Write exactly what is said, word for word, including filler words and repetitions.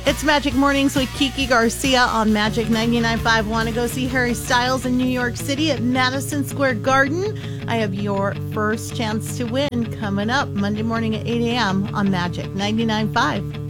It's Magic Mornings with Kiki Garcia on Magic ninety-nine point five. Want to go see Harry Styles in New York City at Madison Square Garden? I have your first chance to win coming up Monday morning at eight a.m. on Magic ninety-nine point five.